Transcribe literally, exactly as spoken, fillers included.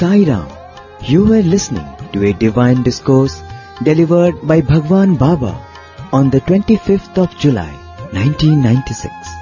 Sai Ram. You were listening to a divine discourse delivered by Bhagwan Baba on the twenty-fifth of July, nineteen ninety-six.